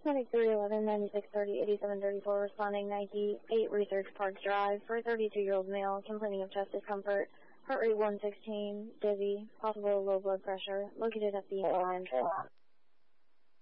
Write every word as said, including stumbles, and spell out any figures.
Medic three eleven, ninety-six thirty, eighty-seven thirty-four, responding ninety-eight Research Park Drive for a thirty-two-year-old male complaining of chest discomfort, heart rate one sixteen, dizzy, possible low blood pressure, located at the